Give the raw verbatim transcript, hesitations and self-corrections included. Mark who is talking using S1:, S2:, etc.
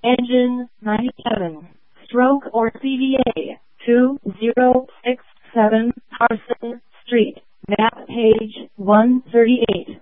S1: Engine ninety-seven, stroke or C V A two zero six seven Carson Street, map page one thirty-eight.